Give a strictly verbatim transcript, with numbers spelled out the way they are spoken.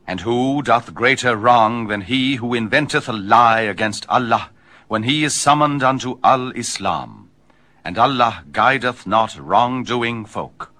And who doth greater wrong than he who inventeth a lie against Allah, when he is summoned unto Al-Islam? And Allah guideth not wrong-doing folk.